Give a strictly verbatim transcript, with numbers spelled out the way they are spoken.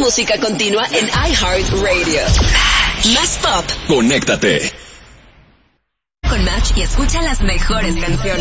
música continua en iHeartRadio. Más pop. Conéctate con Match y escucha las mejores canciones.